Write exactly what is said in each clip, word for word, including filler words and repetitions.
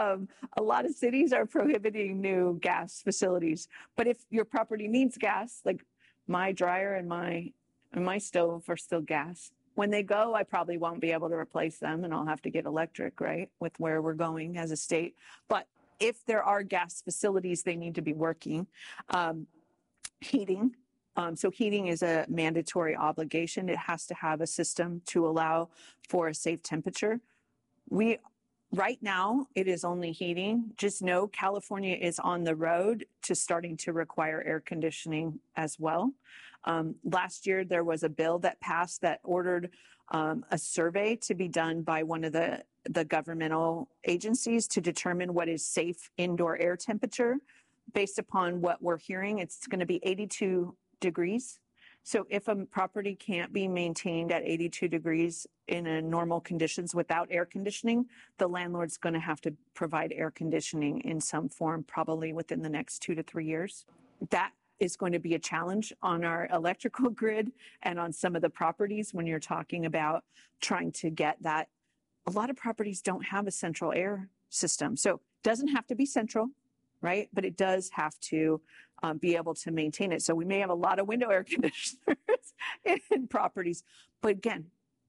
Um, a lot of cities are prohibiting new gas facilities, but if your property needs gas, like my dryer and my and my stove are still gas. When they go, I probably won't be able to replace them, and I'll have to get electric, right, with where we're going as a state. But if there are gas facilities, they need to be working. Um, heating. Um, so heating is a mandatory obligation. It has to have a system to allow for a safe temperature. We Right now, it is only heating. Just know California is on the road to starting to require air conditioning as well. Um, last year, there was a bill that passed that ordered um, a survey to be done by one of the, the governmental agencies to determine what is safe indoor air temperature. Based upon what we're hearing, it's going to be eighty-two degrees. So if a property can't be maintained at eighty-two degrees in a normal conditions without air conditioning, the landlord's going to have to provide air conditioning in some form, probably within the next two to three years. That is going to be a challenge on our electrical grid and on some of the properties when you're talking about trying to get that. A lot of properties don't have a central air system. So it doesn't have to be central, right? But it does have to um, be able to maintain it. So we may have a lot of window air conditioners in properties. But again,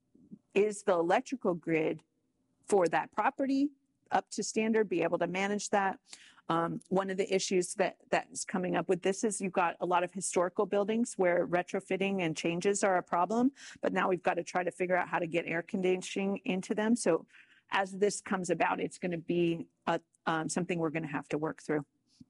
is the electrical grid for that property up to standard, be able to manage that? Um, one of the issues that that's coming up with this is you've got a lot of historical buildings where retrofitting and changes are a problem, but now we've got to try to figure out how to get air conditioning into them. So as this comes about, it's going to be a, um, something we're going to have to work through.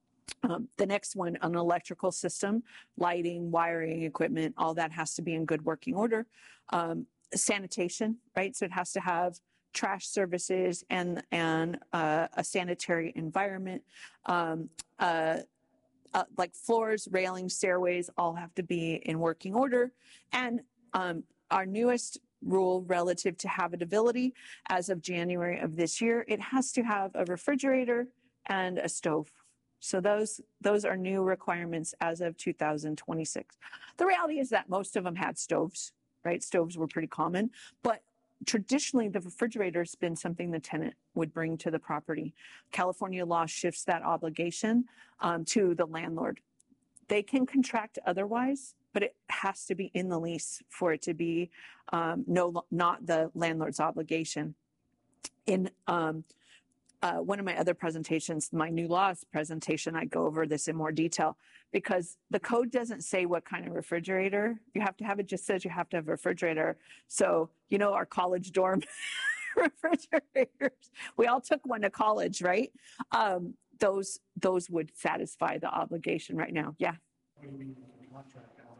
Um, the next one, an electrical system, lighting, wiring, equipment, all that has to be in good working order. Um, sanitation, right? So it has to have trash services and and uh, a sanitary environment. Um, uh, uh, like floors, railings, stairways, all have to be in working order. And um, our newest rule relative to habitability, as of January of this year, it has to have a refrigerator and a stove. So those those are new requirements as of two thousand twenty-six. The reality is that most of them had stoves, right? Stoves were pretty common, but traditionally the refrigerator has been something the tenant would bring to the property. California law shifts that obligation um, to the landlord. They can contract otherwise, but it has to be in the lease for it to be um, no, not the landlord's obligation. In um, uh, one of my other presentations, my new laws presentation, I go over this in more detail because the code doesn't say what kind of refrigerator you have to have. It just says you have to have a refrigerator. So, you know, our college dorm refrigerators, we all took one to college, right? Um, those those would satisfy the obligation right now. Yeah. What do you mean you can contract out?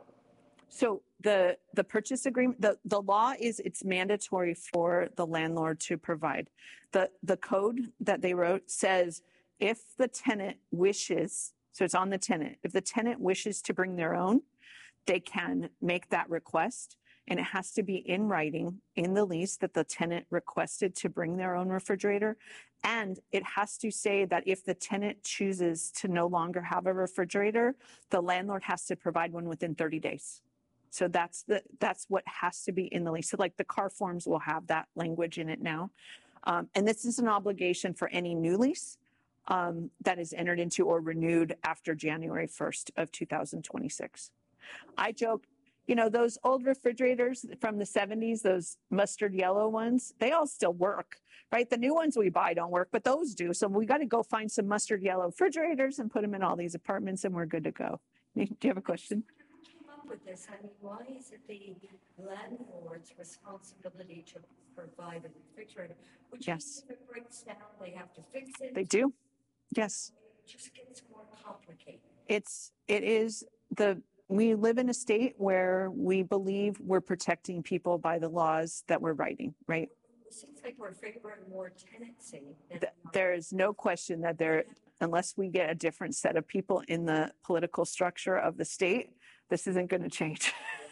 So the the purchase agreement, the, the law is it's mandatory for the landlord to provide. The the code that they wrote says if the tenant wishes, so it's on the tenant, if the tenant wishes to bring their own, they can make that request. And it has to be in writing in the lease that the tenant requested to bring their own refrigerator. And it has to say that if the tenant chooses to no longer have a refrigerator, the landlord has to provide one within thirty days. So that's the that's what has to be in the lease. So like the car forms will have that language in it now. Um, and this is an obligation for any new lease um, that is entered into or renewed after January first of two thousand twenty-six. I joke, you know, those old refrigerators from the seventies, those mustard yellow ones, they all still work, right? The new ones we buy don't work, but those do. So we got to go find some mustard yellow refrigerators and put them in all these apartments and we're good to go. Do you have a question? With this, I mean, why is it the landlord's responsibility to provide a refrigerator? Which Yes. means if it breaks down, they have to fix it. They do. Yes. It just gets more complicated. It's, it is the, we live in a state where we believe we're protecting people by the laws that we're writing, right? It seems like we're favoring more tenancy. Than Th- There is no question that there, unless we get a different set of people in the political structure of the state, this isn't going to change.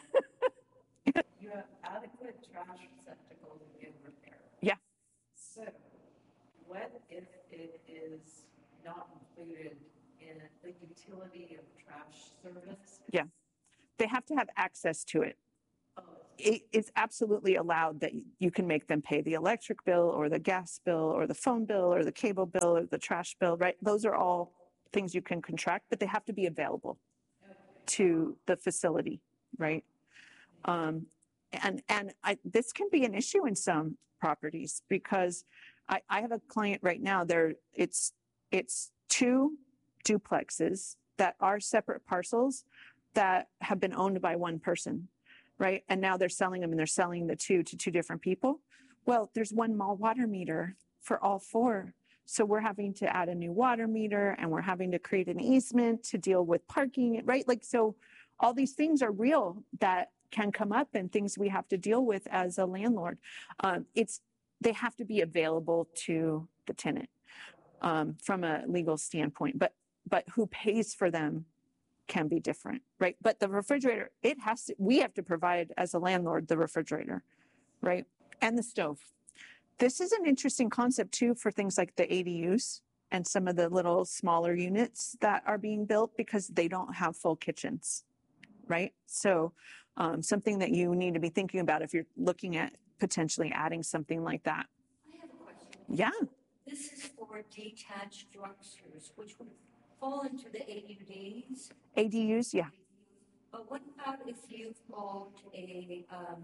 You have adequate trash receptacles in repair. Yeah. So what if it is not included in the utility of trash service? Yeah. They have to have access to it. Oh, it, it's absolutely allowed that you can make them pay the electric bill or the gas bill or the phone bill or the cable bill or the trash bill, right? Those are all things you can contract, but they have to be available to the facility, right? Um, and and I, this can be an issue in some properties because I, I have a client right now. There, it's it's two duplexes that are separate parcels that have been owned by one person, right? And now they're selling them, and they're selling the two to two different people. Well, there's one mall water meter for all four. So we're having to add a new water meter, and we're having to create an easement to deal with parking, right? Like, so all these things are real that can come up and things we have to deal with as a landlord. Um, it's, they have to be available to the tenant um, from a legal standpoint, but, but who pays for them can be different, right? But the refrigerator, it has to, we have to provide as a landlord, the refrigerator, right? And the stove. This is an interesting concept too for things like the A D Us and some of the little smaller units that are being built because they don't have full kitchens, right? So um, something that you need to be thinking about if you're looking at potentially adding something like that. I have a question. Yeah, This is for detached structures, which would fall into the A U Ds. A D Us, yeah. But what about if you've got a, um,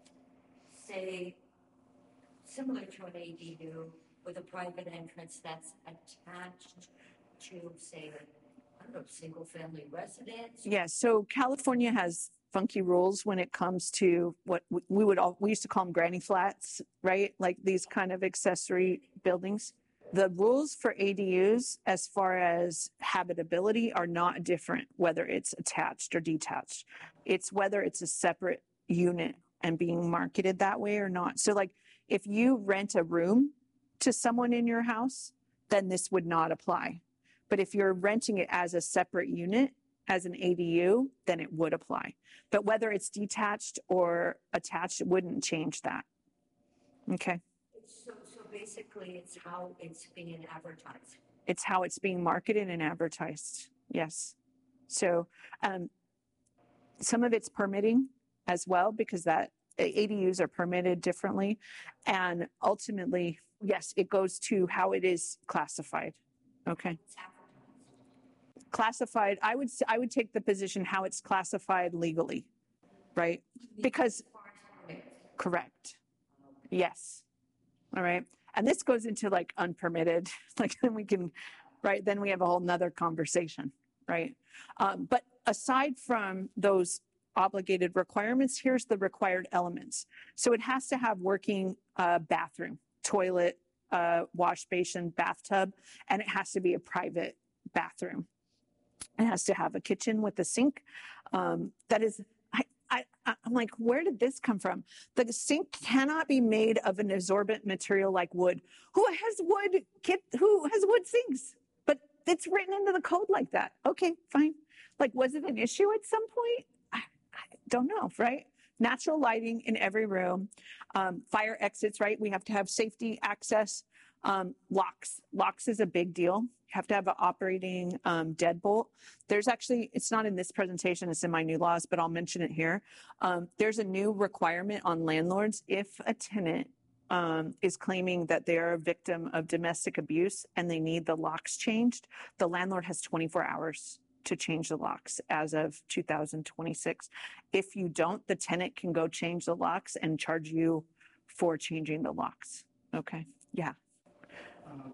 say, similar to an A D U with a private entrance that's attached to, say, I don't know, single-family residence? Yeah, so California has funky rules when it comes to what w- we would all, we used to call them granny flats, right? Like these kind of accessory buildings. The rules for A D Us as far as habitability are not different, whether it's attached or detached. It's whether it's a separate unit and being marketed that way or not. So like if you rent a room to someone in your house, then this would not apply. But if you're renting it as a separate unit, as an A D U, then it would apply. But whether it's detached or attached, it wouldn't change that. Okay. So, so basically, it's how it's being advertised. It's how it's being marketed and advertised. Yes. So um, some of it's permitting as well, because that A D Us are permitted differently. And ultimately, yes, it goes to how it is classified. Okay. It's advertised. Classified, I would, s- I would take the position how it's classified legally, right? Because, correct. Yes. All right. And this goes into like unpermitted, like then we can, right? Then we have a whole nother conversation, right? Um, but aside from those obligated requirements, here's the required elements. So it has to have working uh, bathroom, toilet, uh, wash basin, bathtub, and it has to be a private bathroom. It has to have a kitchen with a sink. Um, that is, I, I, I'm like, where did this come from? The sink cannot be made of an absorbent material like wood. Who has wood? Kit, who has wood sinks? But it's written into the code like that. Okay, fine. Like, was it an issue at some point? I, I don't know, right? Natural lighting in every room, um, fire exits, right? We have to have safety access. Um, locks. Locks is a big deal. You have to have an operating um, deadbolt. There's actually, it's not in this presentation, it's in my new laws, but I'll mention it here. Um, there's a new requirement on landlords. If a tenant um, is claiming that they are a victim of domestic abuse and they need the locks changed, the landlord has twenty-four hours to change the locks as of two thousand twenty-six. If you don't, the tenant can go change the locks and charge you for changing the locks. Okay, yeah. Um,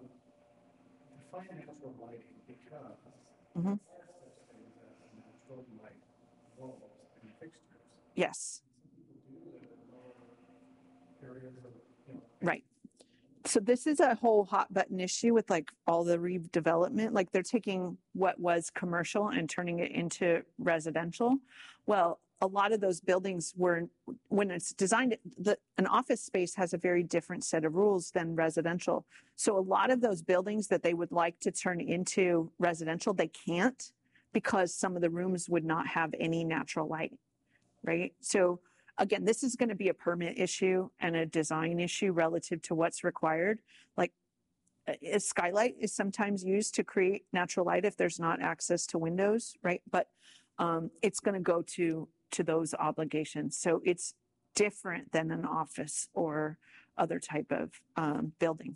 define natural lighting because Mhm. there are such things as natural light bulbs and fixtures. Yes, Some people do live in lower areas of, you know. right. So this is a whole hot button issue with like all the redevelopment. Like they're taking what was commercial and turning it into residential. Well, a lot of those buildings were, when it's designed, the, an office space has a very different set of rules than residential. So a lot of those buildings that they would like to turn into residential, they can't because some of the rooms would not have any natural light, right? So again, this is going to be a permit issue and a design issue relative to what's required. Like a skylight is sometimes used to create natural light if there's not access to windows, right? But um, it's going to go to to those obligations. So it's different than an office or other type of um, building.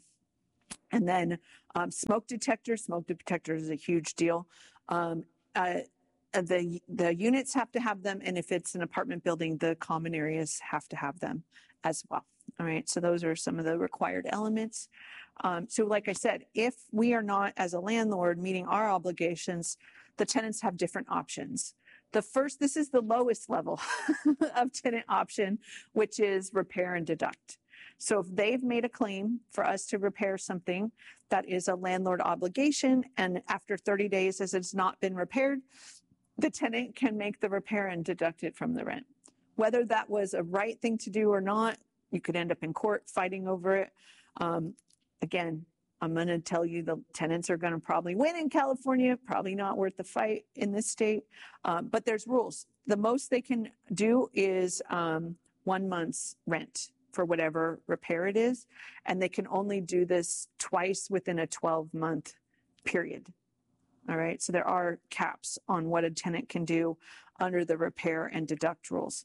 And then um, smoke detectors. Smoke detectors is a huge deal. Um, uh, the the units have to have them, and if it's an apartment building, the common areas have to have them as well. All right. So those are some of the required elements. Um, so, like I said, if we are not, as a landlord, meeting our obligations, the tenants have different options. The first, this is the lowest level of tenant option, which is repair and deduct. So if they've made a claim for us to repair something that is a landlord obligation, and after thirty days, as it's not been repaired, the tenant can make the repair and deduct it from the rent. Whether that was a right thing to do or not, you could end up in court fighting over it. Um, again, I'm going to tell you the tenants are going to probably win in California, probably not worth the fight in this state, um, but there's rules. The most they can do is um, one month's rent for whatever repair it is, and they can only do this twice within a twelve month period. All right, so there are caps on what a tenant can do under the repair and deduct rules.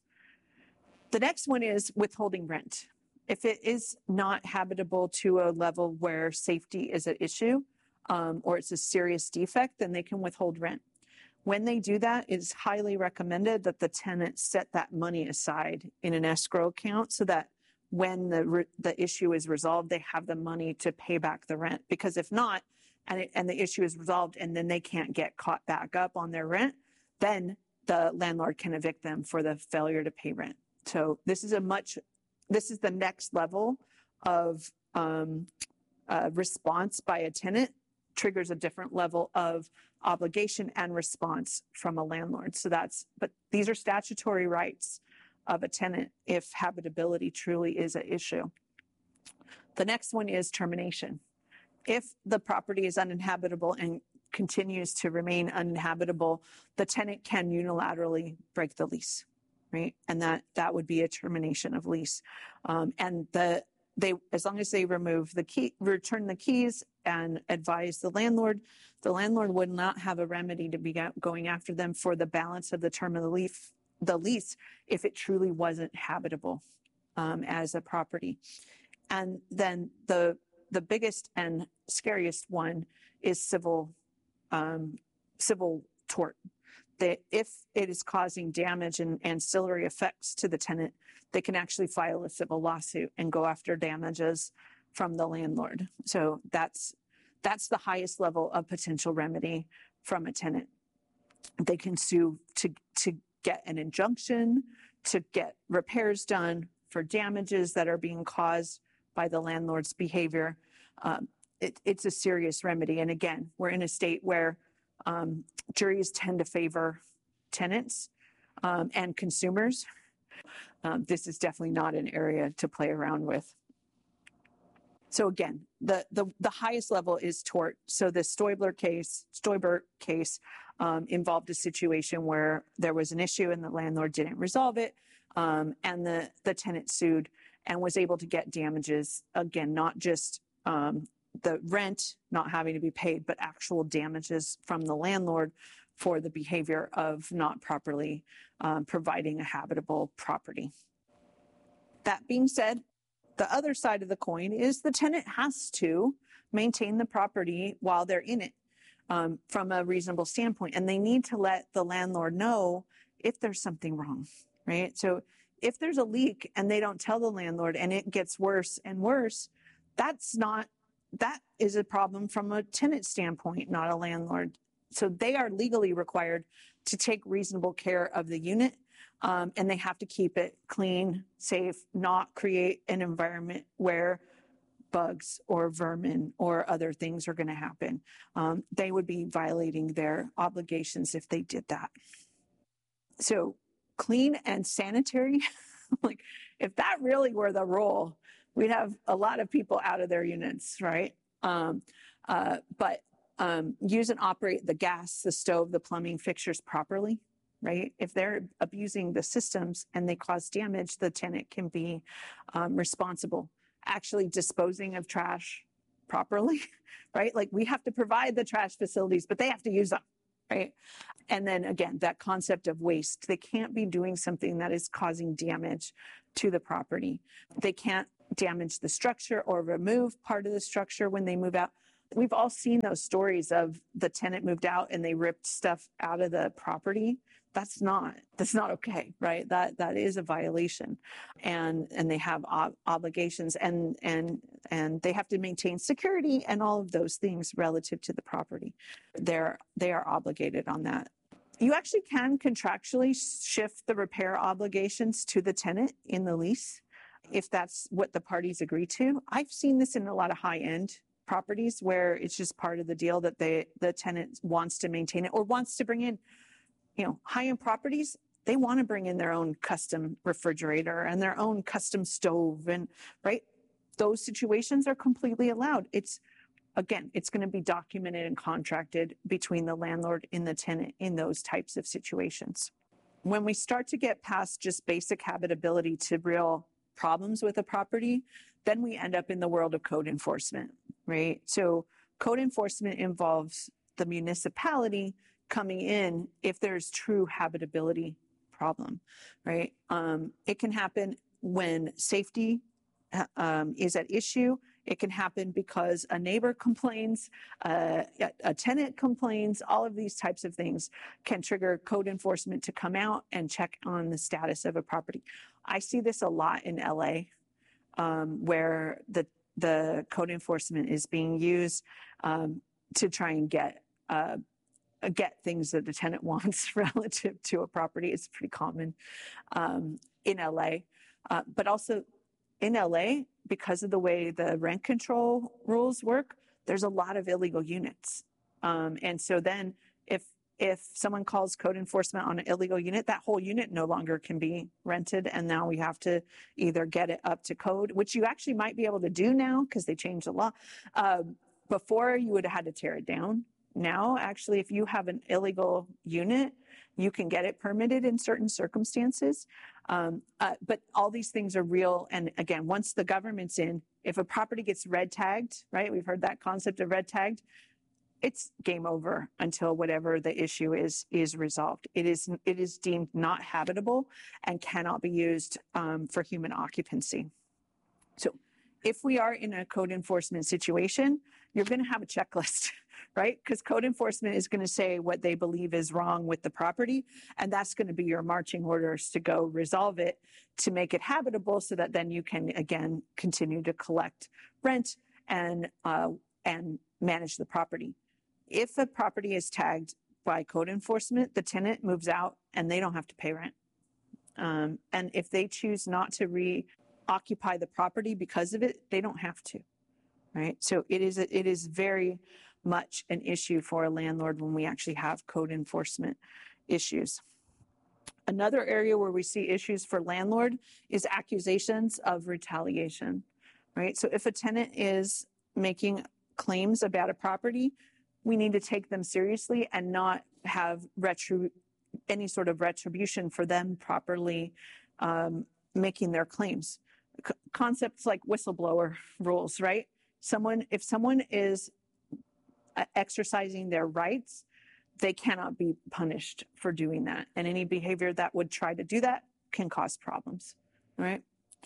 The next one is withholding rent. If it is not habitable to a level where safety is an issue, um, or it's a serious defect, then they can withhold rent. When they do that, it is highly recommended that the tenant set that money aside in an escrow account so that when the re- the issue is resolved, they have the money to pay back the rent. Because if not, and it, and the issue is resolved, and then they can't get caught back up on their rent, then the landlord can evict them for the failure to pay rent. So this is a much, this is the next level of um, uh, response by a tenant, triggers a different level of obligation and response from a landlord. So that's, but these are statutory rights of a tenant if habitability truly is an issue. The next one is termination. If the property is uninhabitable and continues to remain uninhabitable, the tenant can unilaterally break the lease, right? And that that would be a termination of lease. Um, and the they, as long as they remove the key, return the keys, and advise the landlord, the landlord would not have a remedy to be going after them for the balance of the term of the lease, the lease, if it truly wasn't habitable um, as a property. And then the the biggest and scariest one is civil um, civil tort. That if it is causing damage and ancillary effects to the tenant, they can actually file a civil lawsuit and go after damages from the landlord. So that's that's the highest level of potential remedy from a tenant. They can sue to to get an injunction, to get repairs done for damages that are being caused by the landlord's behavior. Um, it, it's a serious remedy. And again, we're in a state where um, juries tend to favor tenants um, and consumers. Um, this is definitely not an area to play around with. So again, the, the, the highest level is tort. So the Stoibler case, Stoiber case um, involved a situation where there was an issue and the landlord didn't resolve it. Um, and the, the tenant sued and was able to get damages, again, not just um, the rent not having to be paid, but actual damages from the landlord for the behavior of not properly um, providing a habitable property. That being said, the other side of the coin is the tenant has to maintain the property while they're in it um, from a reasonable standpoint, and they need to let the landlord know if there's something wrong, right? So if there's a leak and they don't tell the landlord and it gets worse and worse, that's not, that is a problem from a tenant standpoint, not a landlord. So they are legally required to take reasonable care of the unit, um, and they have to keep it clean, safe, not create an environment where bugs or vermin or other things are going to happen. Um, they would be violating their obligations if they did that. So clean and sanitary, like if that really were the rule, we'd have a lot of people out of their units, right? Um, uh, but um, use and operate the gas, the stove, the plumbing fixtures properly, right? If they're abusing the systems and they cause damage, the tenant can be um, responsible. Actually disposing of trash properly, right? Like we have to provide the trash facilities, but they have to use them, right? And then again, that concept of waste, they can't be doing something that is causing damage to the property. They can't damage the structure or remove part of the structure when they move out. We've all seen those stories of the tenant moved out and they ripped stuff out of the property. That's not, that's not okay, right? That, that is a violation. And, and they have ob- obligations and, and, and they have to maintain security and all of those things relative to the property. They're, they are obligated on that. You actually can contractually shift the repair obligations to the tenant in the lease if that's what the parties agree to. I've seen this in a lot of high-end properties where it's just part of the deal that they, the tenant wants to maintain it or wants to bring in, you know, high-end properties. They want to bring in their own custom refrigerator and their own custom stove, and right, those situations are completely allowed. It's again, it's going to be documented and contracted between the landlord and the tenant in those types of situations. When we start to get past just basic habitability to real problems with a property, then we end up in the world of code enforcement, right? So code enforcement involves the municipality coming in if there's true habitability problem, right? Um, it can happen when safety um, is at issue. It can happen because a neighbor complains, uh, a tenant complains. All of these types of things can trigger code enforcement to come out and check on the status of a property. I see this a lot in L A, um, where the the code enforcement is being used um, to try and get uh, get things that the tenant wants relative to a property. It's pretty common um, in L A, uh, but also in L A, because of the way the rent control rules work, there's a lot of illegal units. Um, and so then if if someone calls code enforcement on an illegal unit, that whole unit no longer can be rented. And now we have to either get it up to code, which you actually might be able to do now because they changed the law. Uh, before, you would have had to tear it down. Now, actually, if you have an illegal unit, you can get it permitted in certain circumstances. Um, uh, but all these things are real. And again, once the government's in, if a property gets red tagged, right? We've heard that concept of red tagged. It's game over until whatever the issue is, is resolved. It is, it is deemed not habitable and cannot be used um, for human occupancy. So if we are in a code enforcement situation, you're going to have a checklist, right? Because code enforcement is going to say what they believe is wrong with the property, and that's going to be your marching orders to go resolve it, to make it habitable so that then you can, again, continue to collect rent and, uh, and manage the property. If a property is tagged by code enforcement, the tenant moves out and they don't have to pay rent. Um, and if they choose not to re-occupy the property because of it, they don't have to, right? So it is, it is very much an issue for a landlord when we actually have code enforcement issues. Another area where we see issues for landlord is accusations of retaliation, right? So if a tenant is making claims about a property, we need to take them seriously and not have retro, any sort of retribution for them properly um, making their claims. C- concepts like whistleblower rules, right? Someone, if someone is uh, exercising their rights, they cannot be punished for doing that. And any behavior that would try to do that can cause problems, right?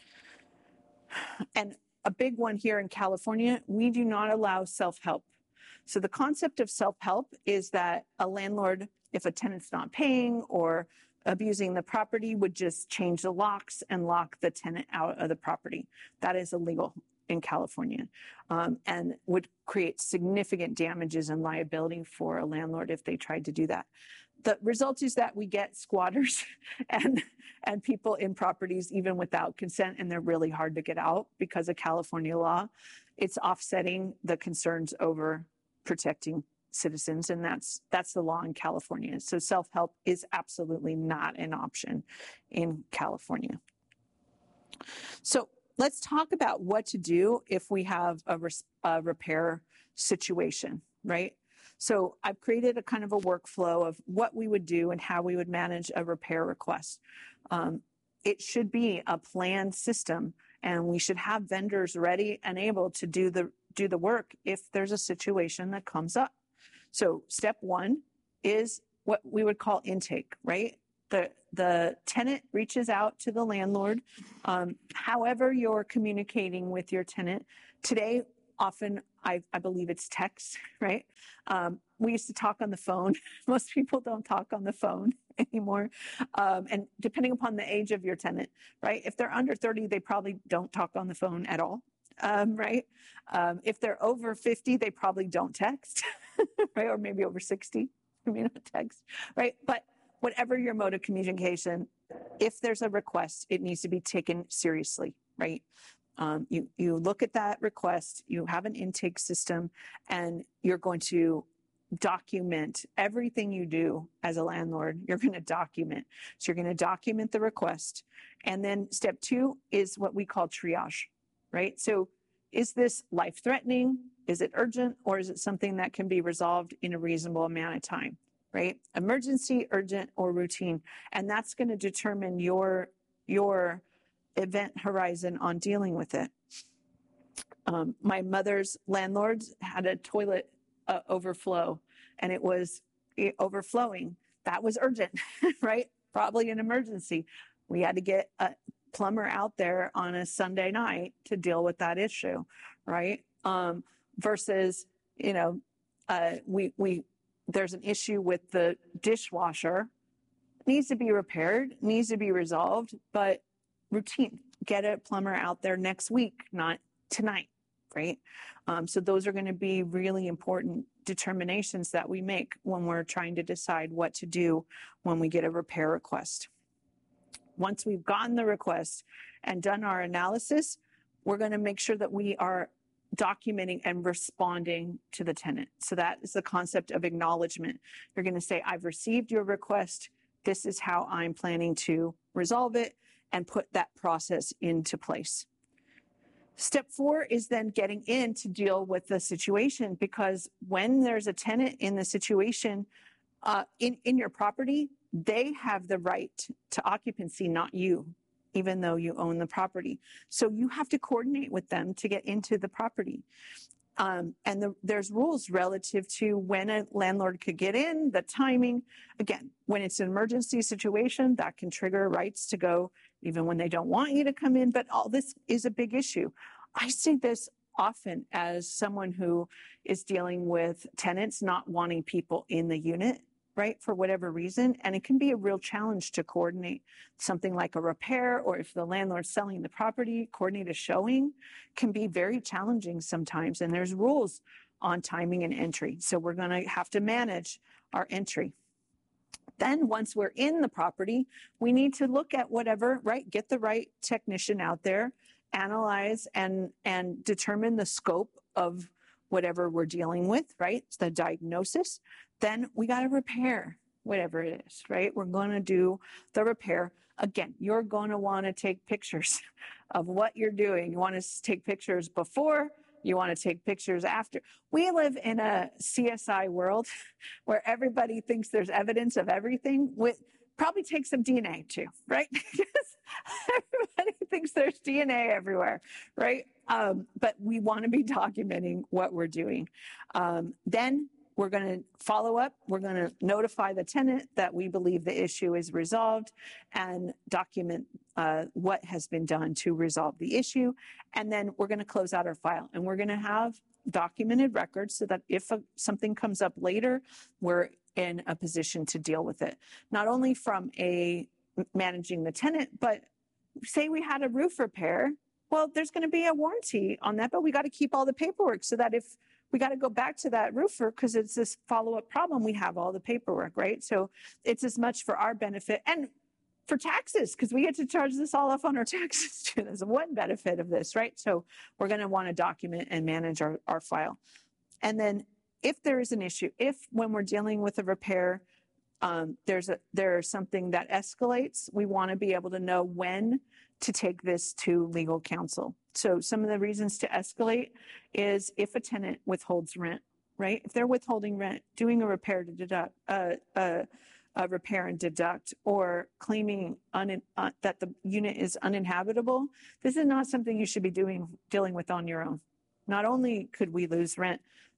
And a big one here in California, we do not allow self-help. So the concept of self-help is that a landlord, if a tenant's not paying or abusing the property, would just change the locks and lock the tenant out of the property. That is illegal in California, um, and would create significant damages and liability for a landlord if they tried to do that. The result is that we get squatters and, and people in properties even without consent, and they're really hard to get out because of California law. It's offsetting the concerns over protecting citizens, and that's that's the law in California. So self-help is absolutely not an option in California. So let's talk about what to do if we have a, res- a repair situation, right? So I've created a kind of a workflow of what we would do and how we would manage a repair request. Um, it should be a planned system, and we should have vendors ready and able to do the do the work if there's a situation that comes up. So step one is what we would call intake, right? The, the tenant reaches out to the landlord. Um, however you're communicating with your tenant. Today, often, I, I believe it's text, right? Um, we used to talk on the phone. Most people don't talk on the phone anymore. Um, and depending upon the age of your tenant, right? If they're under thirty, they probably don't talk on the phone at all, um, right? Um, if they're over fifty, they probably don't text, right? Or maybe over sixty, maybe not text, right? But whatever your mode of communication, if there's a request, it needs to be taken seriously, right? Um, you, you look at that request, you have an intake system, and you're going to document everything you do as a landlord. You're going to document. So you're going to document the request. And then step two is what we call triage, right? So is this life-threatening? Is it urgent? Or is it something that can be resolved in a reasonable amount of time, right? Emergency, urgent, or routine. And that's going to determine your, your event horizon on dealing with it. Um, my mother's landlord had a toilet uh, overflow, and it was eh, overflowing. That was urgent, right? Probably an emergency. We had to get a plumber out there on a Sunday night to deal with that issue, right? Um, versus, you know, uh, we we there's an issue with the dishwasher, needs to be repaired, needs to be resolved, but routine. Get a plumber out there next week, not tonight, right? Um, so those are going to be really important determinations that we make when we're trying to decide what to do when we get a repair request. Once we've gotten the request and done our analysis, we're going to make sure that we are documenting and responding to the tenant. So that is the concept of acknowledgement. You're going to say, I've received your request. This is how I'm planning to resolve it, and put that process into place. Step four is then getting in to deal with the situation, because when there's a tenant in the situation uh, in, in your property, they have the right to occupancy, not you, even though you own the property. So you have to coordinate with them to get into the property. Um, and the, there's rules relative to when a landlord could get in, the timing. Again, when it's an emergency situation, that can trigger rights to go even when they don't want you to come in. But all this is a big issue. I see this often as someone who is dealing with tenants not wanting people in the unit, right, for whatever reason. And it can be a real challenge to coordinate something like a repair, or if the landlord's selling the property, coordinate a showing can be very challenging sometimes. And there's rules on timing and entry. So we're going to have to manage our entry. Then once we're in the property, we need to look at whatever, right, get the right technician out there, analyze and, and determine the scope of whatever we're dealing with, right? It's the diagnosis. Then we got to repair whatever it is, right? We're going to do the repair. Again, you're going to want to take pictures of what you're doing. You want to take pictures before, you want to take pictures after. We live in a C S I world where everybody thinks there's evidence of everything. With probably take some D N A too, right? Because everybody thinks there's D N A everywhere, right? Um, but we want to be documenting what we're doing. Um, then we're going to follow up. We're going to notify the tenant that we believe the issue is resolved and document uh, what has been done to resolve the issue. And then we're going to close out our file, and we're going to have documented records so that if a, something comes up later, we're in a position to deal with it. Not only from a managing the tenant, but say we had a roof repair. Well, there's going to be a warranty on that, but we got to keep all the paperwork so that if we got to go back to that roofer because it's this follow-up problem, we have all the paperwork, right? So it's as much for our benefit and for taxes, because we get to charge this all off on our taxes too. There's one benefit of this, right? So we're going to want to document and manage our, our file. And then if there is an issue, if when we're dealing with a repair, um, there's a there's something that escalates, we want to be able to know when to take this to legal counsel. So some of the reasons to escalate is if a tenant withholds rent, right? If they're withholding rent, doing a repair to deduct, uh, uh, a repair and deduct, or claiming un, uh, that the unit is uninhabitable, this is not something you should be doing dealing with on your own. Not only could we lose rent,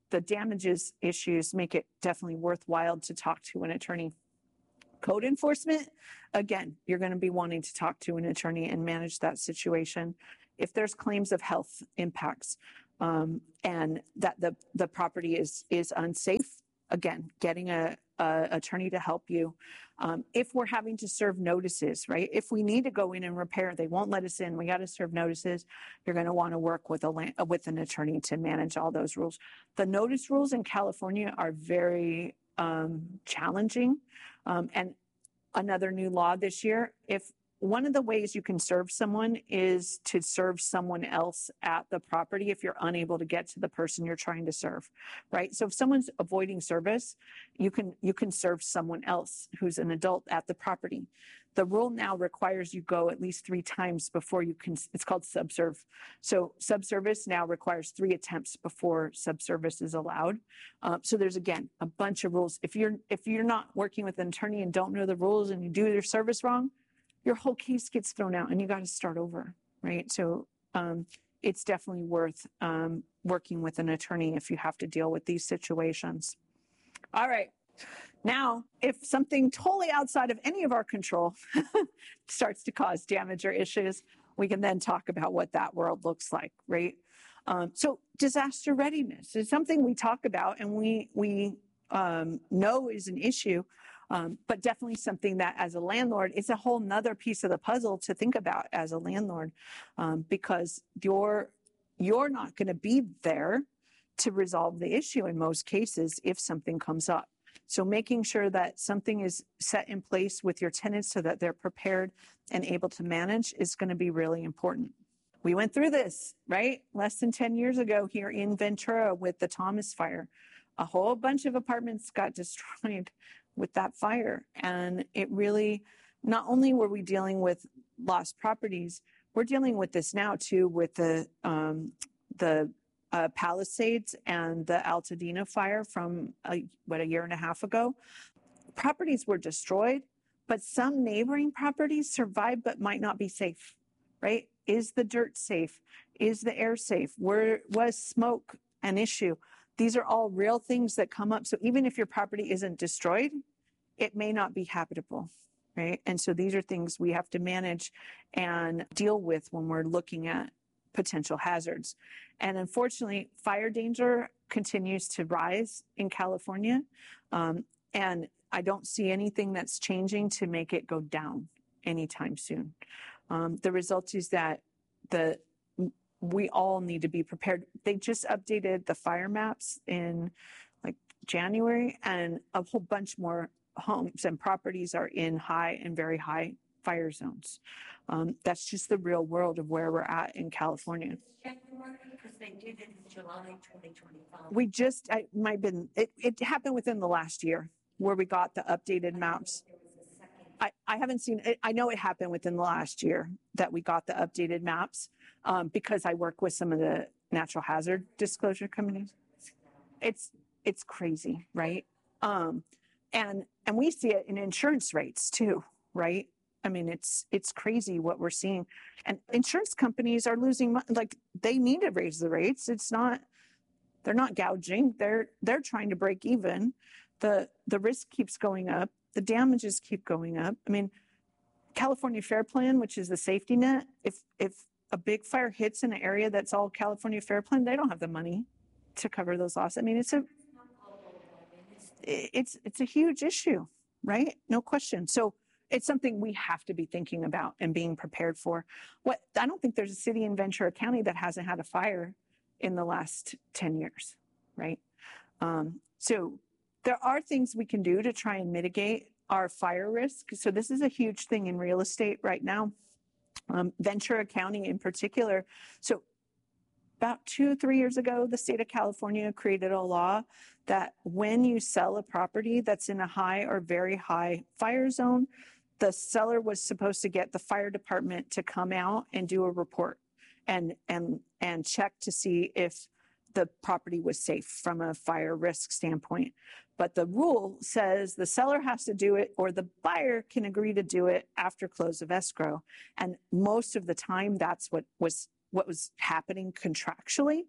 the damages issues make it definitely worthwhile to talk to an attorney. Code enforcement, again, you're going to be wanting to talk to an attorney and manage that situation. If there's claims of health impacts um, and that the, the property is, is unsafe, again, getting a, a attorney to help you. Um, if we're having to serve notices, right? If we need to go in and repair, they won't let us in. We got to serve notices. You're going to want to work with a land, with an attorney to manage all those rules. The notice rules in California are very um, challenging. Um, and another new law this year, if one of the ways you can serve someone is to serve someone else at the property if you're unable to get to the person you're trying to serve, right? So if someone's avoiding service, you can you can serve someone else who's an adult at the property. The rule now requires you go at least three times before you can, it's called subserve. So subservice now requires three attempts before subservice is allowed. Uh, so there's, again, a bunch of rules. If you're, if you're not working with an attorney and don't know the rules and you do your service wrong, your whole case gets thrown out and you got to start over, right? So um, it's definitely worth um, working with an attorney if you have to deal with these situations. All right. Now, if something totally outside of any of our control starts to cause damage or issues, we can then talk about what that world looks like, right? Um, so disaster readiness is something we talk about and we, we um, know is an issue. Um, but definitely something that as a landlord, it's a whole nother piece of the puzzle to think about as a landlord, um, because you're, you're not going to be there to resolve the issue in most cases if something comes up. So making sure that something is set in place with your tenants so that they're prepared and able to manage is going to be really important. We went through this, right? Less than ten years ago here in Ventura with the Thomas fire. A whole bunch of apartments got destroyed with that fire. And it really, not only were we dealing with lost properties, we're dealing with this now too with the um, the uh, Palisades and the Altadena fire from a, what a year and a half ago. Properties were destroyed, but some neighboring properties survived but might not be safe, right? Is the dirt safe? Is the air safe? Where was smoke an issue? These are all real things that come up. So even if your property isn't destroyed, it may not be habitable, right? And so these are things we have to manage and deal with when we're looking at potential hazards. And unfortunately, fire danger continues to rise in California. Um, and I don't see anything that's changing to make it go down anytime soon. Um, the result is that the we all need to be prepared. They just updated the fire maps in like January, and a whole bunch more homes and properties are in high and very high fire zones. Um, that's just the real world of where we're at in California. January, because they did it in July twenty twenty-five. We just, I might have been, it, it happened within the last year where we got the updated maps. There was a second. I, I haven't seen it. I know it happened within the last year that we got the updated maps um, because I work with some of the natural hazard disclosure companies. It's, it's crazy, right? Um, and, and we see it in insurance rates too, right? I mean, it's, it's crazy what we're seeing, and insurance companies are losing money. Like they need to raise the rates. It's not, they're not gouging. They're, they're trying to break even. The, the risk keeps going up. The damages keep going up. I mean, California Fair Plan, which is the safety net, if, if a big fire hits in an area that's all California Fair Plan, they don't have the money to cover those losses. I mean, it's a, it's, it's a huge issue, right? No question. So it's something we have to be thinking about and being prepared for. What, I don't think there's a city in Ventura County that hasn't had a fire in the last ten years, right? Um, so there are things we can do to try and mitigate our fire risk. So this is a huge thing in real estate right now, um, Ventura County in particular. So about two, three years ago, the state of California created a law that when you sell a property that's in a high or very high fire zone, the seller was supposed to get the fire department to come out and do a report and, and, and check to see if the property was safe from a fire risk standpoint. But the rule says the seller has to do it or the buyer can agree to do it after close of escrow. And most of the time that's what was what was happening contractually.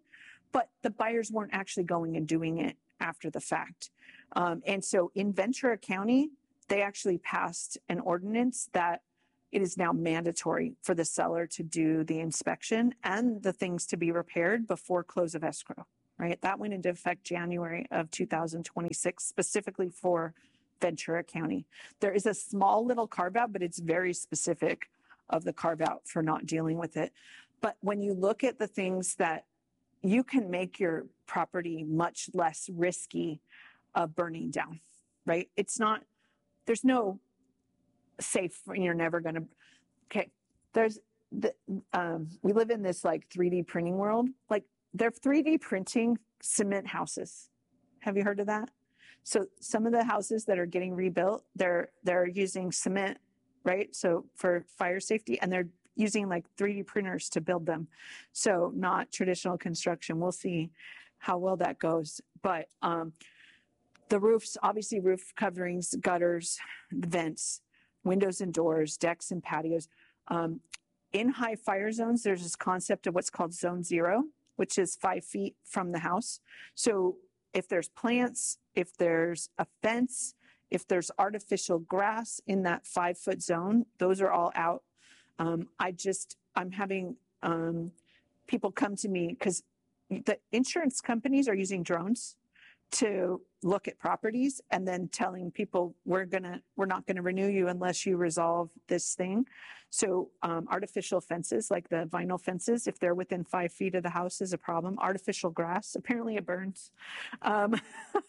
but the buyers weren't actually going and doing it after the fact. Um, and so in Ventura County, they actually passed an ordinance that it is now mandatory for the seller to do the inspection and the things to be repaired before close of escrow, right? That went into effect January of two thousand twenty-six, specifically for Ventura County. There is a small little carve out, but it's very specific of the carve out for not dealing with it. But when you look at the things that you can make your property much less risky of burning down, right? It's not, there's no safe, you're never going to, okay, there's, the, um, we live in this like three D printing world. Like they're three D printing cement houses. Have you heard of that? So some of the houses that are getting rebuilt, they're, they're using cement, right? So for fire safety, and they're using like three D printers to build them. So not traditional construction. We'll see how well that goes. But, um, the roofs, obviously roof coverings, gutters, vents, windows and doors, decks and patios. Um, in high fire zones, there's this concept of what's called zone zero, which is five feet from the house. So if there's plants, if there's a fence, if there's artificial grass in that five foot zone, those are all out. Um, I just, I'm having um, people come to me because the insurance companies are using drones to look at properties and then telling people we're gonna we're not gonna renew you unless you resolve this thing. So um, artificial fences, like the vinyl fences, if they're within five feet of the house, is a problem. Artificial grass, apparently it burns. Um,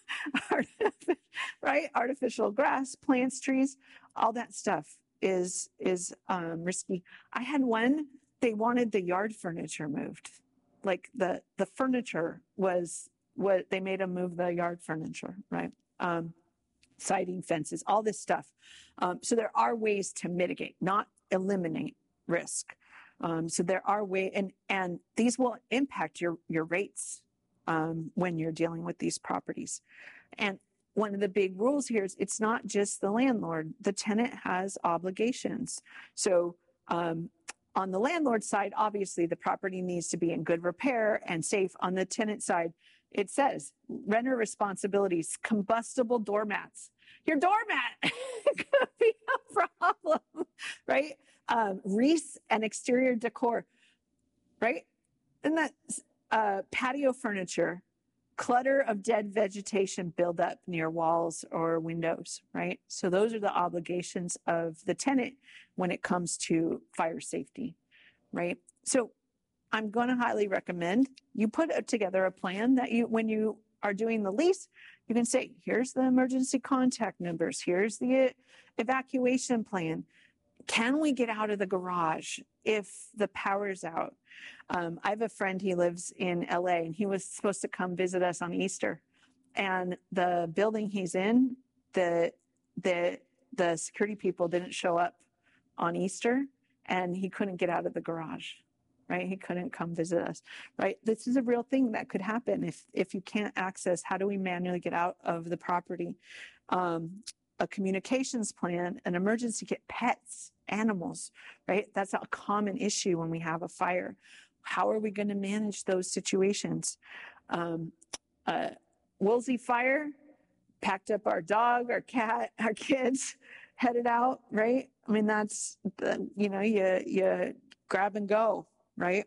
right? Artificial grass, plants, trees, all that stuff is is um, risky. I had one. They wanted the yard furniture moved, like the the furniture was. What they made them move the yard furniture, right? Um, siding, fences, all this stuff. Um, so there are ways to mitigate, not eliminate risk. Um, so there are ways, and and these will impact your your rates um, when you're dealing with these properties. And one of the big rules here is it's not just the landlord; the tenant has obligations. So. Um, on the landlord side, obviously the property needs to be in good repair and safe. On the tenant side, it says renter responsibilities, combustible doormats. Your doormat could be a problem, right? Um, wreaths and exterior decor, right? And that uh, patio furniture, clutter of dead vegetation buildup near walls or windows, right? So those are the obligations of the tenant when it comes to fire safety, right? So I'm going to highly recommend you put together a plan that you, when you are doing the lease, you can say, here's the emergency contact numbers. Here's the evacuation plan. Can we get out of the garage if the power's out? Um, I have a friend, he lives in L A, and he was supposed to come visit us on Easter. And the building he's in, the, the, the security people didn't show up on Easter, and he couldn't get out of the garage. Right? He couldn't come visit us, right? This is a real thing that could happen if, if you can't access, how do we manually get out of the property? Um, a communications plan, an emergency kit, pets, animals, right? That's a common issue when we have a fire. How are we going to manage those situations? Um, uh, Woolsey Fire packed up our dog, our cat, our kids, headed out, right? I mean, that's, the, you know, you, you grab and go. Right?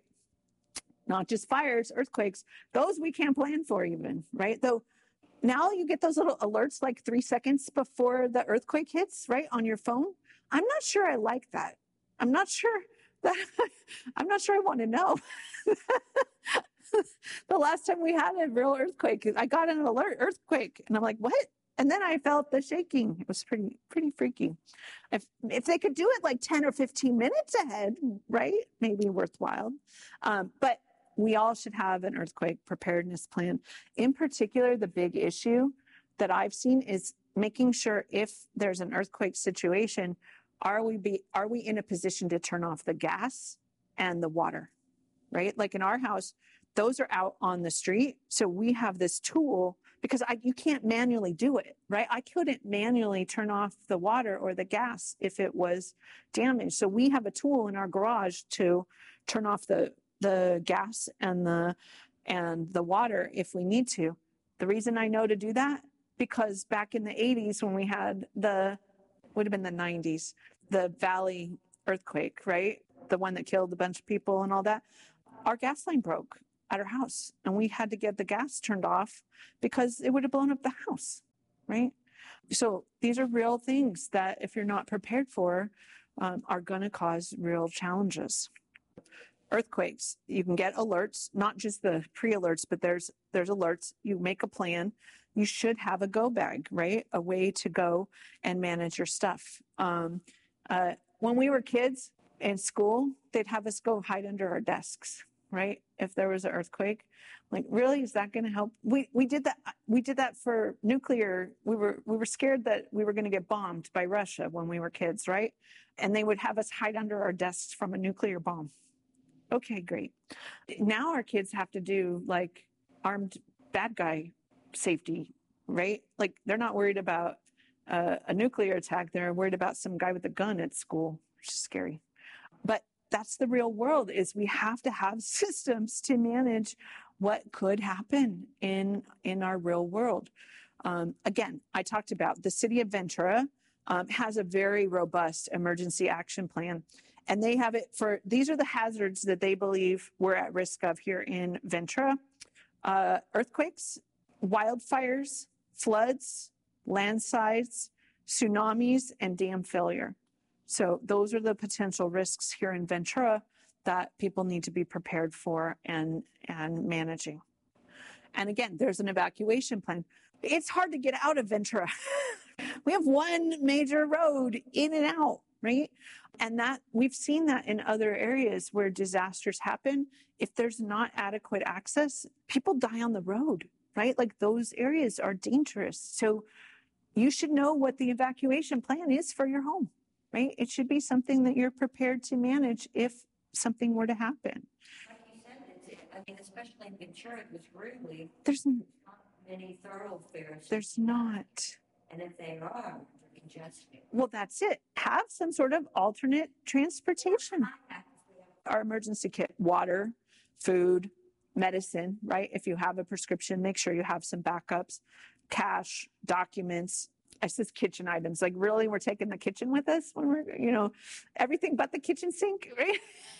Not just fires, earthquakes, those we can't plan for even, right? Though now you get those little alerts like three seconds before the earthquake hits, right? On your phone. I'm not sure I like that. I'm not sure that, I'm not sure I want to know. The last time we had a real earthquake, I got an alert earthquake and I'm like, what? And then I felt the shaking. It was pretty, pretty freaky. If if they could do it like ten or fifteen minutes ahead, right? Maybe worthwhile. Um, but we all should have an earthquake preparedness plan. In particular, the big issue that I've seen is making sure if there's an earthquake situation, are we be are we in a position to turn off the gas and the water, right? Like in our house, those are out on the street. So we have this tool because I, you can't manually do it, right? I couldn't manually turn off the water or the gas if it was damaged. So we have a tool in our garage to turn off the, the gas and the and the water if we need to. The reason I know to do that, because back in the eighties when we had the, would have been the nineties, the Valley earthquake, right? The one that killed a bunch of people and all that. Our gas line broke at our house and we had to get the gas turned off because it would have blown up the house, right? So these are real things that if you're not prepared for, um, are going to cause real challenges. Earthquakes, you can get alerts, not just the pre-alerts, but there's there's alerts. You make a plan. You should have a go bag, right? A way to go and manage your stuff. Um, uh, when we were kids in school, they'd have us go hide under our desks, right? If there was an earthquake, like, really, is that going to help? We we did that. We did that for nuclear. We were we were scared that we were going to get bombed by Russia when we were kids, right? And they would have us hide under our desks from a nuclear bomb. Okay, great. Now our kids have to do like armed bad guy safety, right? Like they're not worried about uh, a nuclear attack. They're worried about some guy with a gun at school, which is scary. But that's the real world, is we have to have systems to manage what could happen in, in our real world. Um, again, I talked about the city of Ventura um, has a very robust emergency action plan. And they have it for, these are the hazards that they believe we're at risk of here in Ventura. Uh, earthquakes, wildfires, floods, landslides, tsunamis, and dam failure. So those are the potential risks here in Ventura that people need to be prepared for and, and managing. And again, there's an evacuation plan. It's hard to get out of Ventura. We have one major road in and out, right? And that we've seen that in other areas where disasters happen. If there's not adequate access, people die on the road, right? Like those areas are dangerous. So you should know what the evacuation plan is for your home, right? It should be something that you're prepared to manage if something were to happen. Like you said, it's, I mean, especially in Ventura, it was really, There's not many thoroughfares. there's not. And if they are, they're congested. Well, that's it. Have some sort of alternate transportation. Our emergency kit, water, food, medicine, right? If you have a prescription, make sure you have some backups, cash, documents. I says kitchen items. Like, really, we're taking the kitchen with us when we're, you know, everything but the kitchen sink, right?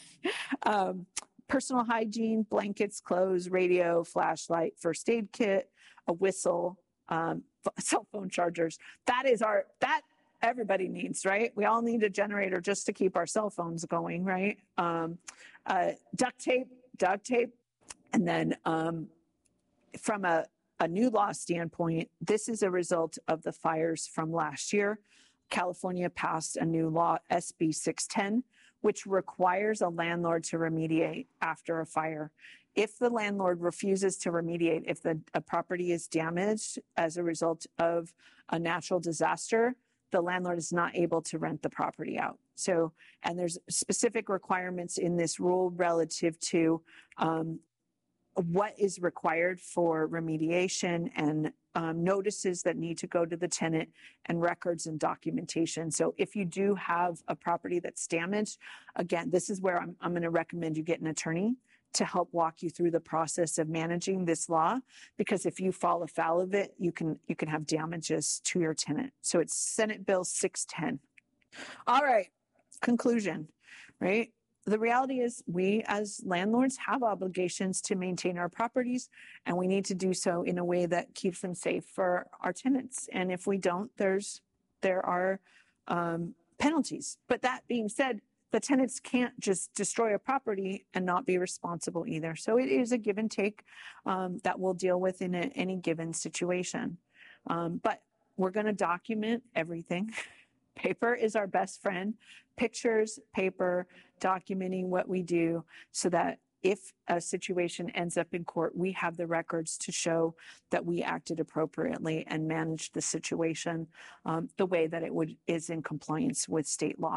um, personal hygiene, blankets, clothes, radio, flashlight, first aid kit, a whistle, um, cell phone chargers. That is our, that everybody needs, right? We all need a generator just to keep our cell phones going, right? Um, uh, duct tape, duct tape. And then um, from a, a new law standpoint, this is a result of the fires from last year. California passed a new law, S B six ten, which requires a landlord to remediate after a fire. If the landlord refuses to remediate, if the a property is damaged as a result of a natural disaster, the landlord is not able to rent the property out. So, and there's specific requirements in this rule relative to um, what is required for remediation and um, notices that need to go to the tenant and records and documentation. So if you do have a property that's damaged, again, this is where I'm, I'm going to recommend you get an attorney to help walk you through the process of managing this law, because if you fall afoul of it, you can you can have damages to your tenant. So it's Senate Bill six ten. All right, conclusion, right? The reality is we as landlords have obligations to maintain our properties, and we need to do so in a way that keeps them safe for our tenants. And if we don't, there's there are um, penalties. But that being said, the tenants can't just destroy a property and not be responsible either. So it is a give and take um, that we'll deal with in a, any given situation. Um, but we're going to document everything. Paper is our best friend. Pictures, paper, documenting what we do so that if a situation ends up in court, we have the records to show that we acted appropriately and managed the situation um, the way that it would is in compliance with state law.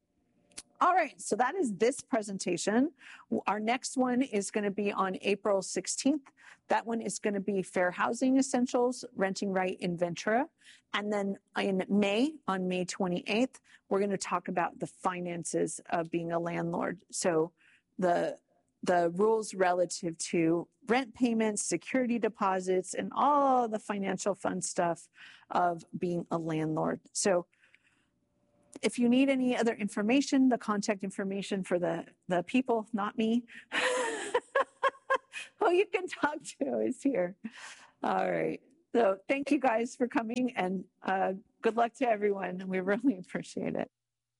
All right, so that is this presentation. Our next one is going to be on April sixteenth. That one is going to be Fair Housing Essentials, Renting Right in Ventura. And then in May, on May twenty-eighth, we're going to talk about the finances of being a landlord. So the the rules relative to rent payments, security deposits, and all the financial fun stuff of being a landlord. So if you need any other information, the contact information for the, the people, not me, who you can talk to is here. All right. So thank you guys for coming, and uh, good luck to everyone. We really appreciate it.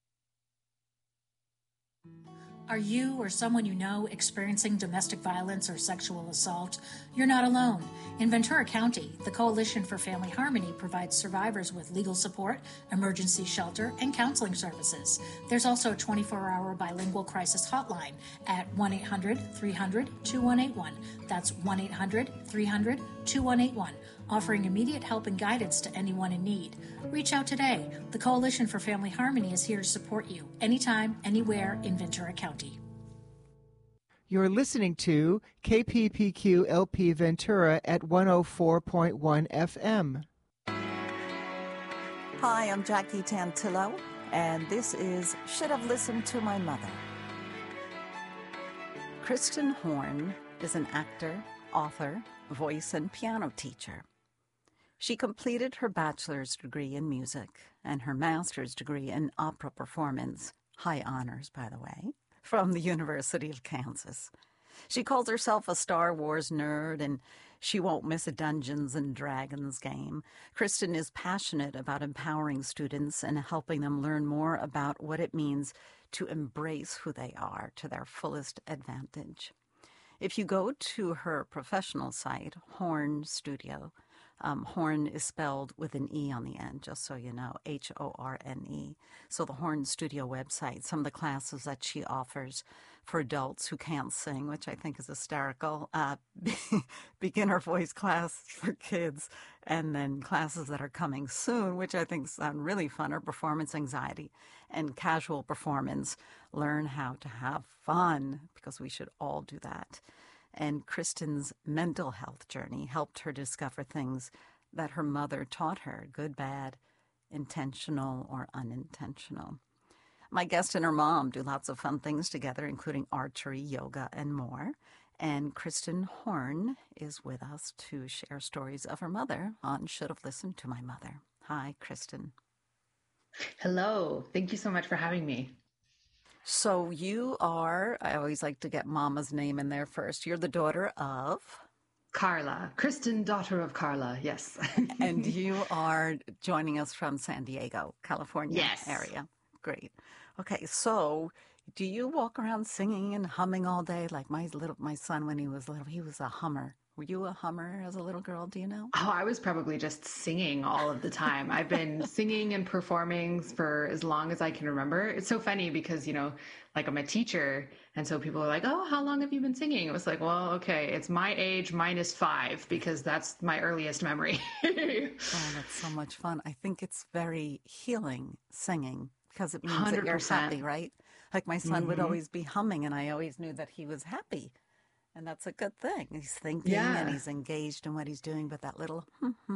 Are you or someone you know experiencing domestic violence or sexual assault? You're not alone. In Ventura County, the Coalition for Family Harmony provides survivors with legal support, emergency shelter, and counseling services. There's also a twenty-four hour bilingual crisis hotline at one eight hundred three hundred two one eight one. That's one eight hundred three hundred two one eight one, offering immediate help and guidance to anyone in need. Reach out today. The Coalition for Family Harmony is here to support you anytime, anywhere in Ventura County. You're listening to K P P Q L P Ventura at one oh four point one F M. Hi, I'm Jackie Tantillo, and this is Should Have Listened to My Mother. Kristen Horn is an actor, author, voice, and piano teacher. She completed her bachelor's degree in music and her master's degree in opera performance, high honors, by the way, from the University of Kansas. She calls herself a Star Wars nerd, and she won't miss a Dungeons and Dragons game. Kristen is passionate about empowering students and helping them learn more about what it means to embrace who they are to their fullest advantage. If you go to her professional site, Horn Studio, um, Horn is spelled with an E on the end, just so you know, H O R N E. So the Horn Studio website, some of the classes that she offers for adults who can't sing, which I think is hysterical, uh, beginner voice class for kids, and then classes that are coming soon, which I think sound really fun, are performance anxiety and casual performance. Learn how to have fun, because we should all do that. And Kristen's mental health journey helped her discover things that her mother taught her, good, bad, intentional, or unintentional. My guest and her mom do lots of fun things together, including archery, yoga, and more. And Kristen Horn is with us to share stories of her mother on Should Have Listened to My Mother. Hi, Kristen. Hello. Thank you so much for having me. So you are, I always like to get Mama's name in there first. You're the daughter of? Carla. Kristen, daughter of Carla, yes. And you are joining us from San Diego, California yes. area. Great. Okay, so do you walk around singing and humming all day? Like my little, my son, when he was little, he was a hummer. Were you a hummer as a little girl? Do you know? Oh, I was probably just singing all of the time. I've been singing and performing for as long as I can remember. It's so funny because, you know, like I'm a teacher. And so people are like, oh, how long have you been singing? It was like, well, okay, it's my age minus five because that's my earliest memory. Oh, that's so much fun. I think it's very healing, singing, because it means one hundred percent that you're happy, right? Like my son mm-hmm. would always be humming, and I always knew that he was happy. And that's a good thing. He's thinking yeah. and he's engaged in what he's doing, but that little,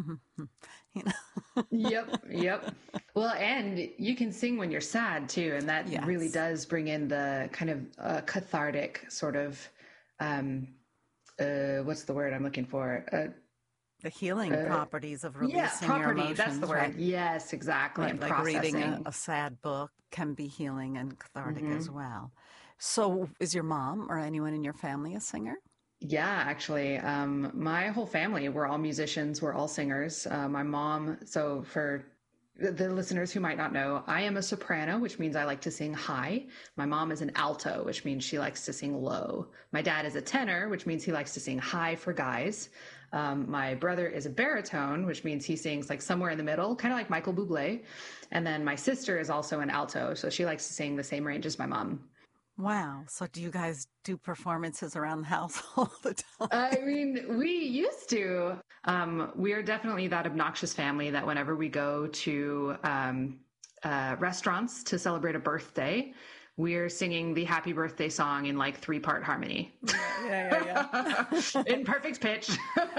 you know. Yep, yep. Well, and you can sing when you're sad too. And that yes. really does bring in the kind of uh, cathartic sort of, um, uh, what's the word I'm looking for? Uh, the healing uh, properties of releasing yeah, property, your emotions. That's the word. Right? Yes, exactly. Right, and like processing. reading a, a sad book can be healing and cathartic mm-hmm. as well. So is your mom or anyone in your family a singer? Yeah, actually, um, my whole family, we're all musicians. We're all singers. Uh, my mom, so for the, the listeners who might not know, I am a soprano, which means I like to sing high. My mom is an alto, which means she likes to sing low. My dad is a tenor, which means he likes to sing high for guys. Um, my brother is a baritone, which means he sings like somewhere in the middle, kind of like Michael Bublé. And then my sister is also an alto, so she likes to sing the same range as my mom. Wow. So do you guys do performances around the house all the time? I mean, we used to. Um, we are definitely that obnoxious family that whenever we go to um, uh, restaurants to celebrate a birthday, we're singing the happy birthday song in like three-part harmony. Yeah, yeah, yeah. yeah. In perfect pitch.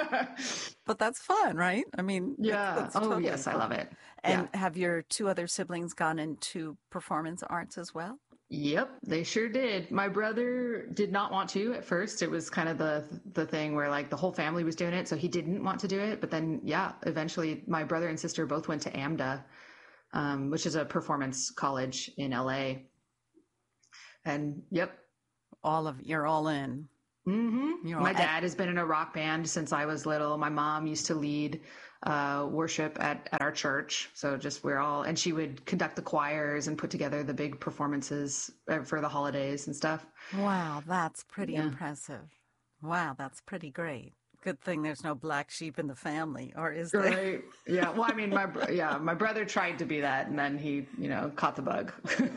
But that's fun, right? I mean, yeah. That's, that's oh, totally yes, fun. I love it. And yeah. have your two other siblings gone into performance arts as well? Yep, they sure did. My brother did not want to at first. It was kind of the the thing where like the whole family was doing it, so he didn't want to do it. But then, yeah, eventually my brother and sister both went to AMDA, um, which is a performance college in L A. And yep, All of you're all in. hmm You're all, my dad has been in a rock band since I was little. My mom used to lead uh, worship at, at our church. So just we're all, and she would conduct the choirs and put together the big performances uh, for the holidays and stuff. wow, that's pretty Yeah. impressive. Wow, that's pretty great. Good thing there's no black sheep in the family, or is there? Right. Yeah. Well, I mean, my, br- yeah, my brother tried to be that and then he, you know, caught the bug.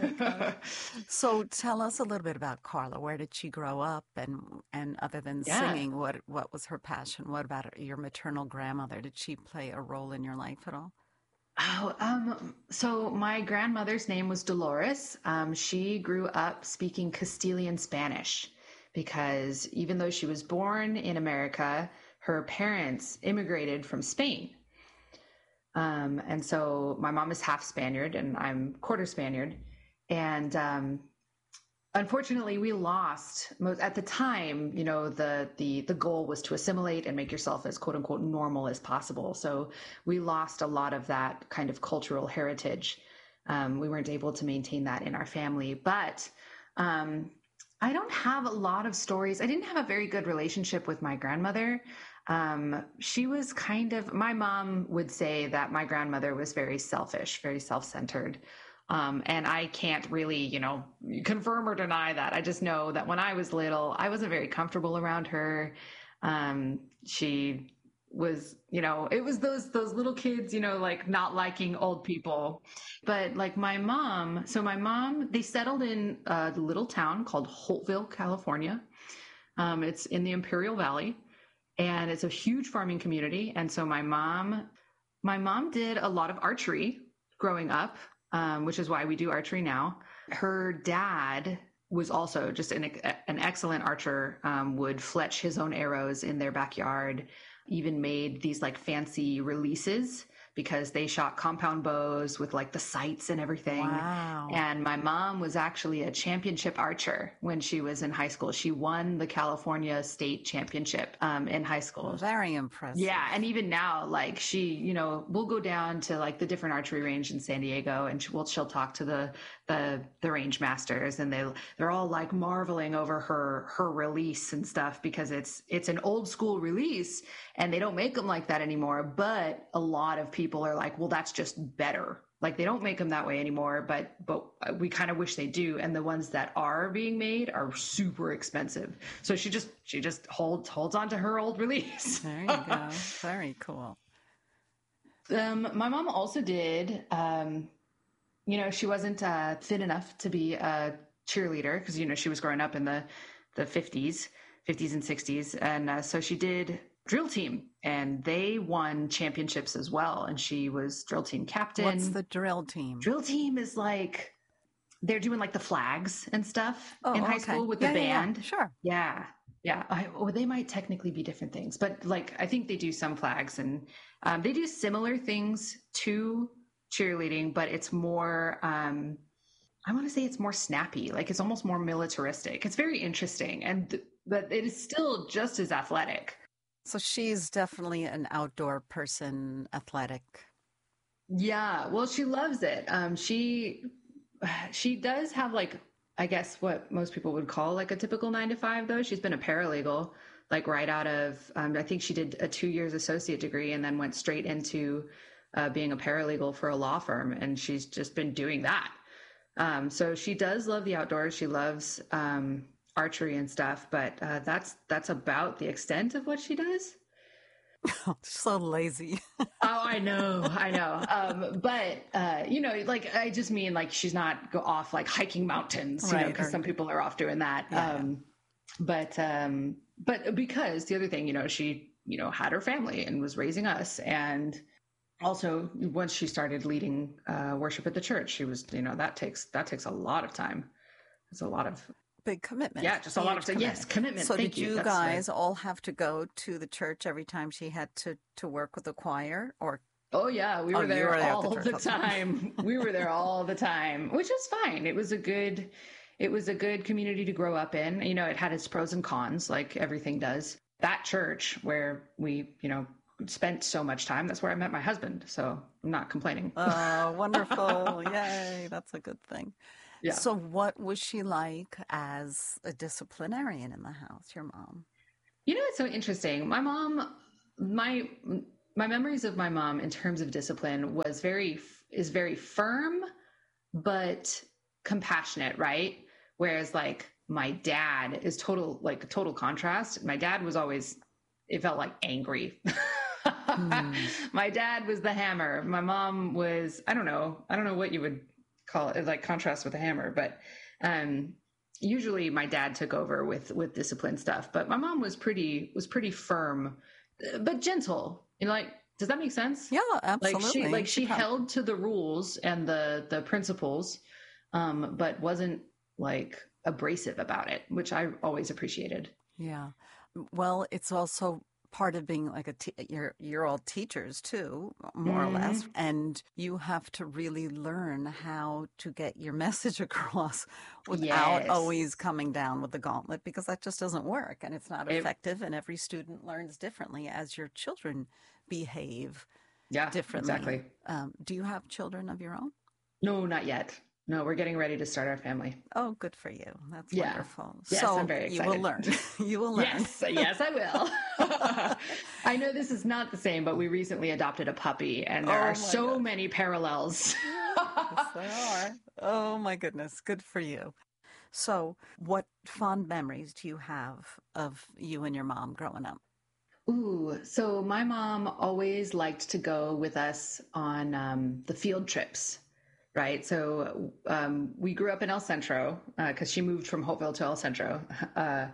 So tell us a little bit about Carla. Where did she grow up? And and other than Yeah. singing, what what was her passion? What about your maternal grandmother? Did she play a role in your life at all? Oh, um, so my grandmother's name was Dolores. Um, she grew up speaking Castilian Spanish because even though she was born in America, her parents immigrated from Spain. Um, and so my mom is half Spaniard and I'm quarter Spaniard. And um, unfortunately, we lost most, at the time, you know, the, the, the goal was to assimilate and make yourself as quote unquote normal as possible. So we lost a lot of that kind of cultural heritage. Um, we weren't able to maintain that in our family, but um, I don't have a lot of stories. I didn't have a very good relationship with my grandmother. Um, she was kind of, my mom would say that my grandmother was very selfish, very self-centered. Um, and I can't really, you know, confirm or deny that. I just know that when I was little, I wasn't very comfortable around her. Um, she was, you know, it was those, those little kids, you know, like not liking old people. But like my mom, so my mom, they settled in a little town called Holtville, California. Um, it's in the Imperial Valley and it's a huge farming community. And so my mom, my mom did a lot of archery growing up. Um, which is why we do archery now. Her dad was also just an, an excellent archer, um, would fletch his own arrows in their backyard, even made these like fancy releases because they shot compound bows with like the sights and everything. Wow. And my mom was actually a championship archer when she was in high school. She won the California state championship um, in high school. Very impressive. Yeah. And even now, like she, you know, we'll go down to like the different archery range in San Diego and she, will she'll talk to the, the, the range masters and they, they're all like marveling over her, her release and stuff because it's, it's an old school release and they don't make them like that anymore. But a lot of people are like, well, that's just better. Like they don't make them that way anymore, but, but we kind of wish they do. And the ones that are being made are super expensive. So she just, she just holds, holds on to her old release. There you go. Very cool. Um, my mom also did, um, you know, she wasn't, uh, thin enough to be a cheerleader because, you know, she was growing up in the, the fifties, fifties and sixties. And, uh, so she did drill team and they won championships as well. And she was drill team captain. What's the drill team? Drill team is like, they're doing like the flags and stuff Oh, in high okay. school with Yeah, the yeah, yeah. band. Sure. Yeah. Yeah. I, or they might technically be different things, but like, I think they do some flags and um, they do similar things to cheerleading, but it's more, um, I want to say it's more snappy. Like it's almost more militaristic. It's very interesting. And, th- but it is still just as athletic. So she's definitely an outdoor person, athletic. Yeah, well, she loves it. Um, she she does have like, I guess what most people would call like a typical nine to five though. She's been a paralegal, like right out of, um, I think she did a two years associate degree and then went straight into uh, being a paralegal for a law firm. And she's just been doing that. Um, so she does love the outdoors. She loves um, archery and stuff, but uh, that's that's about the extent of what she does. So lazy. Oh, I know, I know. Um, but, uh, you know, like, I just mean like, she's not go off like hiking mountains, you know, Right, cause or- some people are off doing that. Yeah, yeah. Um, but, um, but because the other thing, you know, she, you know, had her family and was raising us. And also once she started leading, uh, worship at the church, she was, you know, that takes, that takes a lot of time. It's a lot of, Big commitment. yeah, just a lot Huge of, yes, commitment. So Thank did you That's right. guys all have to go to the church every time she had to, to work with the choir? Or Oh yeah, we were Oh, you there were there at all the the, church. time. We were there all the time, which was fine. It was a good, It was a good community to grow up in. You know, it had its pros and cons, like everything does. That church where we, you know, spent so much time, that's where I met my husband. So I'm not complaining. Oh, wonderful. Yay. That's a good thing. Yeah. So what was she like as a disciplinarian in the house, your mom? You know, it's so interesting. My mom, my my memories of my mom in terms of discipline was very is very firm, but compassionate, right? Whereas like my dad is total like total contrast. My dad was always, it felt like angry. Hmm. My dad was the hammer. My mom was, I don't know, I don't know what you would call it, like contrast with a hammer, but um usually my dad took over with with discipline stuff, but my mom was pretty was pretty firm but gentle, you know, like, does that make sense? Yeah, absolutely. Like she like she held to the rules and the the principles, um but wasn't like abrasive about it, which I always appreciated. Yeah, well, it's also part of being like a te- you're you're all teachers too, more mm-hmm. or less, and you have to really learn how to get your message across without yes. always coming down with the gauntlet, because that just doesn't work and it's not effective. It, and every student learns differently as your children behave yeah, differently. Exactly. Um, do you have children of your own? No, not yet. No, we're getting ready to start our family. Oh, good for you. That's yeah. wonderful. Yes, so I'm very excited. You will learn. You will learn. Yes, yes, I will. I know this is not the same, but we recently adopted a puppy, and there oh are so God. many parallels. Yes, there are. Oh, my goodness. Good for you. So what fond memories do you have of you and your mom growing up? Ooh, so my mom always liked to go with us on um, the field trips. Right. So um, we grew up in El Centro because uh, she moved from Hopeville to El Centro. Uh,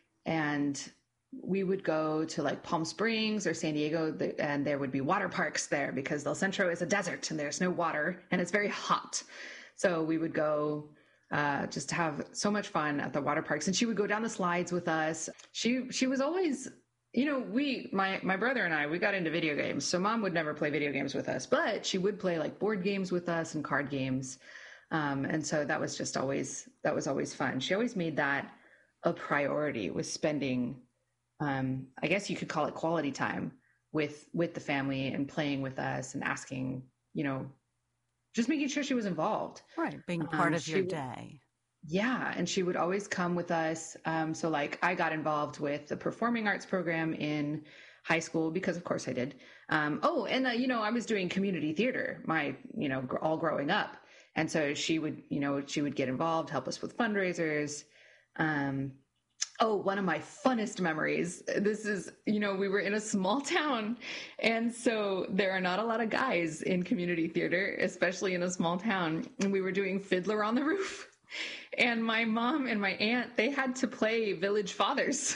and we would go to like Palm Springs or San Diego, and there would be water parks there because El Centro is a desert and there's no water and it's very hot. So we would go uh, just have so much fun at the water parks. And she would go down the slides with us. She she was always... You know, we, my, my brother and I, we got into video games. So mom would never play video games with us, but she would play like board games with us and card games. Um, and so that was just always, that was always fun. She always made that a priority, was spending, um, I guess you could call it quality time with, with the family and playing with us and asking, you know, just making sure she was involved. Right. Being part um, of your would, day. Yeah. And she would always come with us. Um, so like I got involved with the performing arts program in high school because of course I did. Um, oh, and uh, you know, I was doing community theater, my, you know, gr- all growing up. And so she would, you know, she would get involved, help us with fundraisers. Um, oh, one of my funnest memories. This is, you know, we were in a small town. And so there are not a lot of guys in community theater, especially in a small town. And we were doing Fiddler on the Roof. And my mom and my aunt, they had to play village fathers.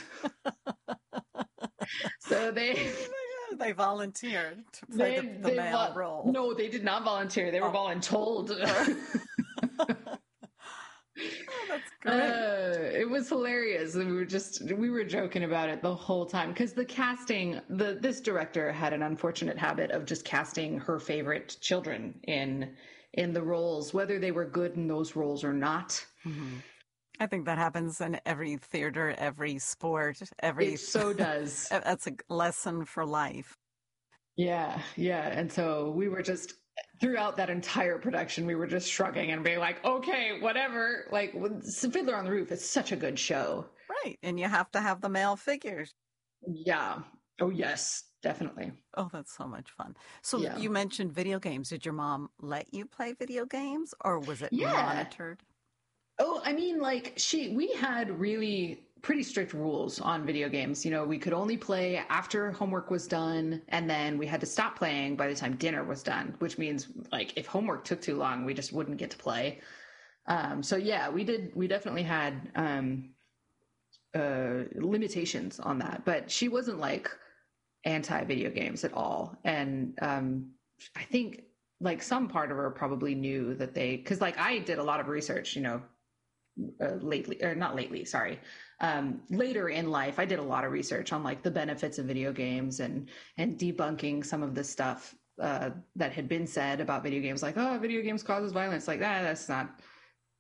So they... Oh they volunteered to play they, the, the they male vo- role. No, they did not volunteer. They were oh. voluntold. Oh, that's great. Uh, it was hilarious. We were just, we were joking about it the whole time because the casting, the this director had an unfortunate habit of just casting her favorite children in in the roles, whether they were good in those roles or not. Mm-hmm. I think that happens in every theater, every sport, every... It so does. That's a lesson for life. Yeah, yeah. And so we were just, throughout that entire production, we were just shrugging and being like, okay, whatever. Like, Fiddler on the Roof is such a good show. Right. And you have to have the male figures. Yeah. Oh, yes, definitely. Oh, that's so much fun. So yeah. You mentioned video games. Did your mom let you play video games or was it yeah. monitored? Oh, I mean, like she, we had really pretty strict rules on video games. You know, we could only play after homework was done, and then we had to stop playing by the time dinner was done, which means like if homework took too long, we just wouldn't get to play. Um, so yeah, we did, we definitely had um, uh, limitations on that, but she wasn't like anti video games at all. And um, I think like some part of her probably knew that they, cause like I did a lot of research, you know, Uh, lately or not lately sorry um later in life I did a lot of research on like the benefits of video games and and debunking some of the stuff uh that had been said about video games, like, oh, video games causes violence, like that. That's not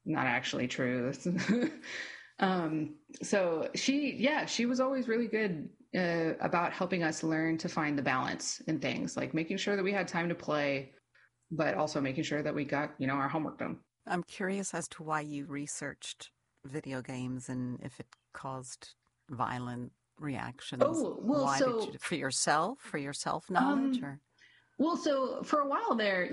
not actually true. um, so she, yeah, she was always really good uh, about helping us learn to find the balance in things, like making sure that we had time to play, but also making sure that we got, you know, our homework done. I'm curious as to why you researched video games and if it caused violent reactions. Oh, well, why so did you, for yourself, for your self knowledge, um, or? Well, so for a while there,